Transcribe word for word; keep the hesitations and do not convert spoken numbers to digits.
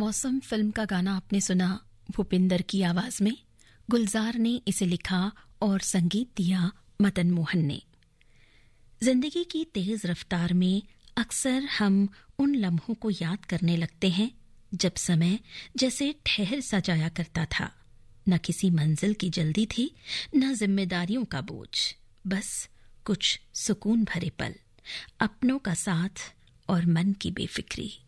मौसम फिल्म का गाना आपने सुना भूपिंदर की आवाज में। गुलजार ने इसे लिखा और संगीत दिया मदन मोहन ने। जिंदगी की तेज रफ्तार में अक्सर हम उन लम्हों को याद करने लगते हैं जब समय जैसे ठहर सा जाया करता था। न किसी मंजिल की जल्दी थी, न जिम्मेदारियों का बोझ, बस कुछ सुकून भरे पल, अपनों का साथ और मन की बेफिक्री।